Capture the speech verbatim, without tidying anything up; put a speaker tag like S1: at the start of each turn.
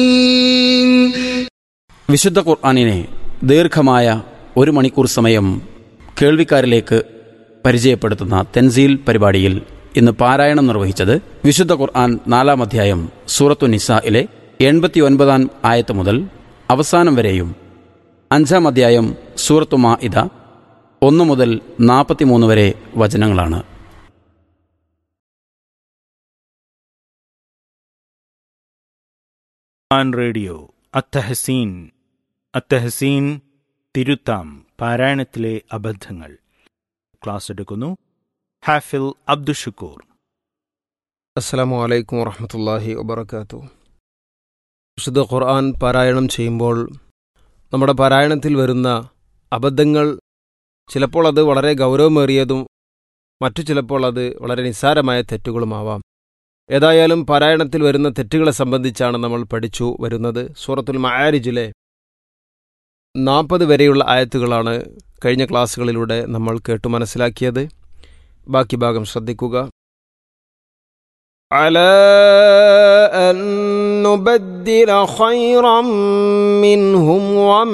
S1: വിശുദ്ധ ഖുർആനിനെ ദീർഘമായ ഒരു മണിക്കൂർ സമയം കേൾവിക്കാരിലേക്ക് പരിചയപ്പെടുത്തുന്ന തെൻസീൽ പരിപാടിയിൽ ഇന്ന് പാരായണം നിർവഹിച്ചത് വിശുദ്ധ ഖുർആൻ നാലാം അധ്യായം സൂറത്തു നിസായിലെ എൺപത്തി ഒൻപതാം ആയത്ത് മുതൽ അവസാനം വരെയും അഞ്ചാം അധ്യായം സൂറത്തു മാഇദ ഒന്ന് മുതൽ നാൽപ്പത്തിമൂന്ന് വരെ വചനങ്ങളാണ്.
S2: റേഡിയോ അത്തഹസീൻ അത്തഹസീൻ തിരുത്താം പാരായണത്തിലെ അബദ്ധങ്ങൾ ക്ലാസ് എടുക്കുന്നു ഹാഫിൽ അബ്ദുഷുക്കൂർ.
S3: അസ്സലാമു അലൈക്കും വറഹ്മത്തുള്ളാഹി വബറകാതുഹു. വിശുദ്ധ ഖുർആൻ പാരായണം ചെയ്യുമ്പോൾ നമ്മുടെ പാരായണത്തിൽ വരുന്ന അബദ്ധങ്ങൾ ചിലപ്പോൾ അത് വളരെ ഗൗരവമേറിയതും മറ്റു ചിലപ്പോൾ അത് വളരെ നിസ്സാരമായ തെറ്റുകളുമാവാം. ഏതായാലും പാരായണത്തിൽ വരുന്ന തെറ്റുകളെ സംബന്ധിച്ചാണ് നമ്മൾ പഠിച്ചു വരുന്നത്. സൂറത്തുൽ മആരിജിലെ നാൽപ്പത് വരെയുള്ള ആയത്തുകളാണ് കഴിഞ്ഞ ക്ലാസ്സുകളിലൂടെ നമ്മൾ കേട്ടു മനസ്സിലാക്കിയത്. ബാക്കി ഭാഗം ശ്രദ്ധിക്കുക. അലാ അൻ നുബദ്ദില ഖൈറൻ മിൻഹും വ